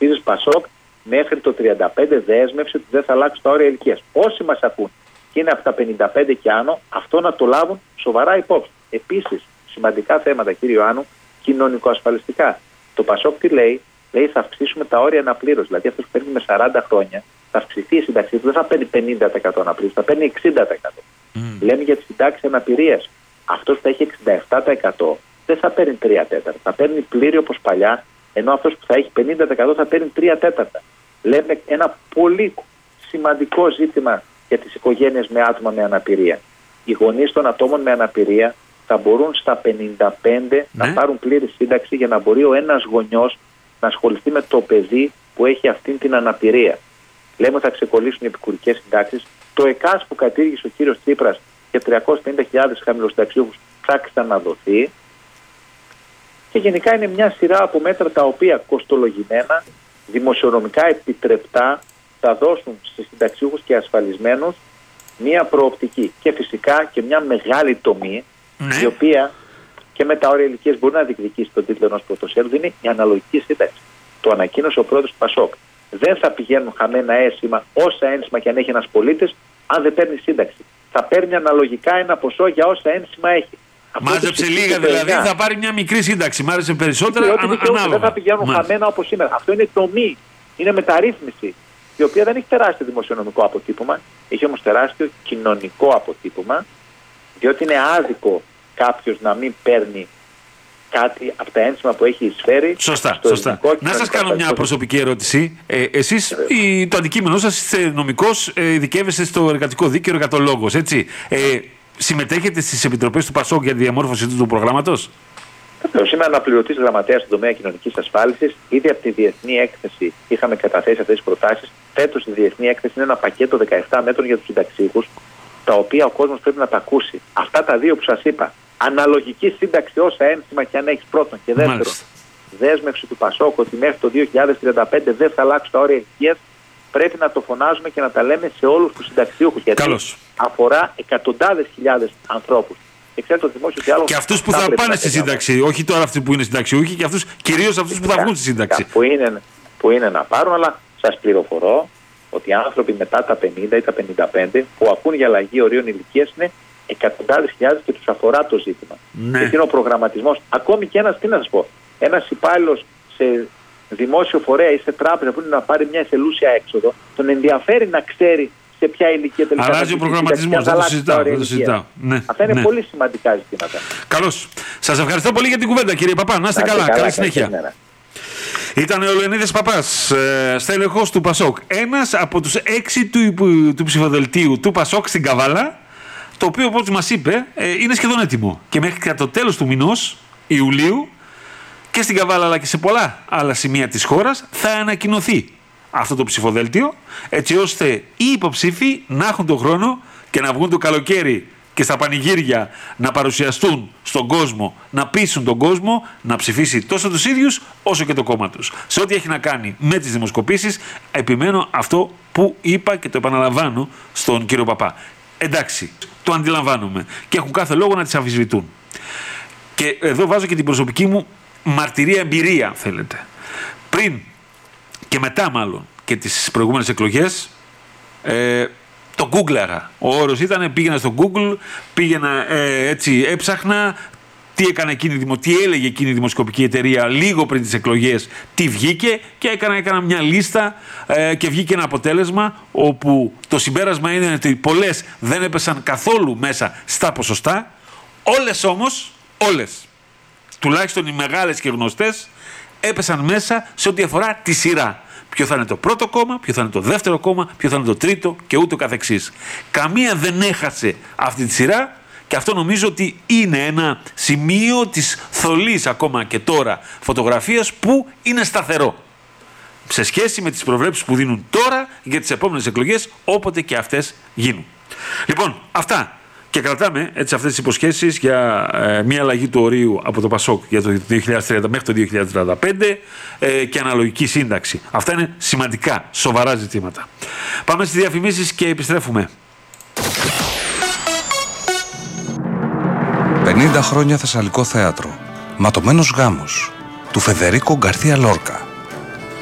ψηφίζεις Πασόκ, μέχρι το 35 δέσμευση ότι δεν θα αλλάξει τα όρια ηλικίας. Όσοι μας ακούν και είναι από τα 55 και άνω, αυτό να το λάβουν σοβαρά υπόψη. Επίσης, σημαντικά θέματα, κύριε Ιωάννου, κοινωνικοασφαλιστικά. Το Πασόκ τι λέει? Λέει θα αυξήσουμε τα όρια αναπλήρωσης. Δηλαδή αυτός που παίρνει με 40 χρόνια θα αυξηθεί η σύνταξή του, δεν θα παίρνει 50% αναπλήρωση, θα παίρνει 60%. Λέμε για τη συντάξη αναπηρίας. Αυτός που θα έχει 67% δεν θα παίρνει 3/4. Θα παίρνει πλήρη όπως παλιά, ενώ αυτός που θα έχει 50% θα παίρνει 3/4. Λέμε ένα πολύ σημαντικό ζήτημα για τις οικογένειες με άτομα με αναπηρία. Οι γονείς των ατόμων με αναπηρία θα μπορούν στα 55 να πάρουν πλήρη σύνταξη για να μπορεί ο ένας γονιός να ασχοληθεί με το παιδί που έχει αυτήν την αναπηρία. Λέμε ότι θα ξεκολλήσουν οι επικουρικές συντάξεις. Το ΕΚΑΣ που κατήργησε ο κύριος Τσίπρας για 350.000 χαμηλοσυνταξιούχους θα ξαναδοθεί. Και γενικά είναι μια σειρά από μέτρα τα οποία κοστολογημένα, δημοσιονομικά επιτρεπτά, θα δώσουν σε συνταξιούχους και ασφαλισμένους μια προοπτική. Και φυσικά και μια μεγάλη τομή, η οποία και με τα όρια ηλικίας μπορεί να διεκδικήσει τον τίτλο ενός πρωτοσέλιδου, είναι η αναλογική σύνταξη. Το ανακοίνωσε ο πρόεδρος του Πασόκ. Δεν θα πηγαίνουν χαμένα ένσημα, όσα ένσημα και αν έχει ένας πολίτης, αν δεν παίρνει σύνταξη. Θα παίρνει αναλογικά ένα ποσό για όσα ένσημα έχει. Μάζεψε λίγα δηλαδή, θα πάρει μια μικρή σύνταξη. Μάζεψε περισσότερα, ανάλογα. Δεν θα πηγαίνουν χαμένα όπως σήμερα. Αυτό είναι τομή. Είναι μεταρρύθμιση, η οποία δεν έχει τεράστιο δημοσιονομικό αποτύπωμα, έχει όμως τεράστιο κοινωνικό αποτύπωμα, διότι είναι άδικο κάποιος να μην παίρνει κάτι από τα ένσημα που έχει εισφέρει. Σωστά. Να σας κάνω μια προσωπική ερώτηση. Εσείς, το αντικείμενό σας, είστε νομικός, ειδικεύεστε στο εργατικό δίκαιο, εργατολόγος, έτσι. Συμμετέχετε στις επιτροπές του Πασόκ για τη διαμόρφωση του προγράμματος? Είμαι αναπληρωτής γραμματέας στον τομέα κοινωνικής ασφάλισης. Ήδη από τη διεθνή έκθεση είχαμε καταθέσει αυτές τις προτάσεις. Φέτος η διεθνή έκθεση είναι ένα πακέτο 17 μέτρων για τους συνταξίχους, τα οποία ο κόσμος πρέπει να τα ακούσει. Αυτά τα δύο που σας είπα. Αναλογική σύνταξη όσα ένσημα και αν έχεις πρώτον. Και δεύτερον, δέσμευση του Πασόκ ότι μέχρι το 2035 δεν θα αλλάξουν τα όρια ηλικίας. Πρέπει να το φωνάζουμε και να τα λέμε σε όλους τους συνταξιούχους. Γιατί αφορά εκατοντάδες χιλιάδες ανθρώπους. Και αυτούς που θα πάνε στη σύνταξη, όχι τώρα αυτοί που είναι συνταξιούχοι, και κυρίως αυτούς που θα βγουν στη σύνταξη. Που είναι να πάρουν, αλλά σας πληροφορώ ότι οι άνθρωποι μετά τα 50 ή τα 55 που ακούν για αλλαγή ορίων ηλικίας είναι εκατοντάδες χιλιάδες και τους αφορά το ζήτημα. Και είναι ο προγραμματισμός. Ακόμη και ένας υπάλληλος σε δημόσιο φορέα ή σε τράπεζα που είναι να πάρει μια εθελούσια έξοδο, τον ενδιαφέρει να ξέρει σε ποια ηλικία τελικά. Αλλάζει ο προγραμματισμός, δεν το συζητάω. Αυτά είναι πολύ σημαντικά ζητήματα. Καλώς. Σας ευχαριστώ πολύ για την κουβέντα, κύριε Παπά. Να είστε καλά. Καλή συνέχεια. Ήταν ο Λεωνίδης Παπάς, στέλεχος του Πασόκ. Ένας από τους 6 του ψηφοδελτίου του Πασόκ στην Καβάλα, το οποίο, όπως μας είπε, είναι σχεδόν έτοιμο. Και μέχρι το τέλος του μηνός, Ιουλίου, και στην Καβάλα αλλά και σε πολλά άλλα σημεία της χώρας θα ανακοινωθεί αυτό το ψηφοδέλτιο, έτσι ώστε οι υποψήφοι να έχουν τον χρόνο και να βγουν το καλοκαίρι και στα πανηγύρια να παρουσιαστούν στον κόσμο, να πείσουν τον κόσμο να ψηφίσει τόσο τους ίδιους όσο και το κόμμα τους. Σε ό,τι έχει να κάνει με τις δημοσκοπήσεις, επιμένω αυτό που είπα και το επαναλαμβάνω στον κύριο Παπά. Εντάξει, το αντιλαμβάνομαι και έχουν κάθε λόγο να τις αμφισβητούν. Και εδώ βάζω και την προσωπική μου μαρτυρία, εμπειρία, αν θέλετε. Πριν και μετά μάλλον και τις προηγούμενες εκλογές, το γκούγκλαρα. Ο όρος ήταν, πήγαινα στο Google, έτσι έψαχνα τι έλεγε εκείνη η δημοσκοπική εταιρεία λίγο πριν τις εκλογές, τι βγήκε, και έκανα μια λίστα και βγήκε ένα αποτέλεσμα όπου το συμπέρασμα είναι ότι πολλές δεν έπεσαν καθόλου μέσα στα ποσοστά, όλες, τουλάχιστον οι μεγάλες και γνωστές, έπεσαν μέσα σε ό,τι αφορά τη σειρά. Ποιο θα είναι το πρώτο κόμμα, ποιο θα είναι το δεύτερο κόμμα, ποιο θα είναι το τρίτο και ούτω καθεξής. Καμία δεν έχασε αυτή τη σειρά και αυτό νομίζω ότι είναι ένα σημείο της θολής ακόμα και τώρα φωτογραφίας που είναι σταθερό σε σχέση με τις προβλέψεις που δίνουν τώρα για τις επόμενες εκλογές, όποτε και αυτές γίνουν. Λοιπόν, αυτά. Και κρατάμε έτσι αυτές τις υποσχέσεις για μια αλλαγή του ορίου από το Πασόκ για το 2030 μέχρι το 2035 και αναλογική σύνταξη. Αυτά είναι σημαντικά, σοβαρά ζητήματα. Πάμε στις διαφημίσεις και επιστρέφουμε. 50 χρόνια Θεσσαλικό θέατρο. Ματωμένος γάμος του Φεδερίκο Γκαρθία Λόρκα.